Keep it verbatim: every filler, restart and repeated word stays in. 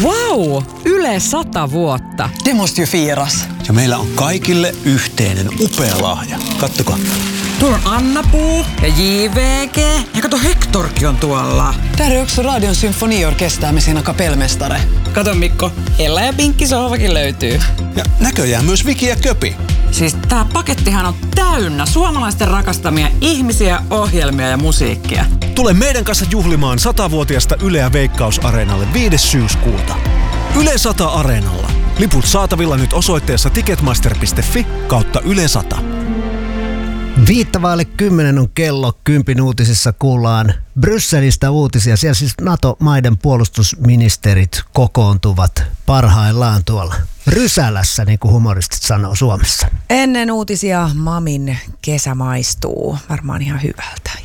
Wow! Yle sata vuotta. Det måste ju firas. Ja meillä on kaikille yhteinen upea lahja. Kattokaa. Tuolla on Anna-Puu ja J V G. Ja kato, Hectorkin on tuolla. Där är också Radion symfoniorkester med sina kapellmästare. Kato Mikko, Ella ja Pinkki sohvakin löytyy. Ja näköjään myös Viki ja Köpi. Siis tää pakettihan on täynnä suomalaisten rakastamia ihmisiä, ohjelmia ja musiikkia. Tule meidän kanssa juhlimaan satavuotiaasta Yleä Veikkaus-areenalle viides syyskuuta. Yle sata Areenalla. Liput saatavilla nyt osoitteessa ticketmaster piste fi kautta Yle sata. Viittä vaille kymmenen on kello. Kympin uutisissa kuullaan Brysselistä uutisia. Siellä siis NATO-maiden puolustusministerit kokoontuvat parhaillaan tuolla Rysälässä, niin kuin humoristit sanoo Suomessa. Ennen uutisia Mamin kesä maistuu varmaan ihan hyvältä.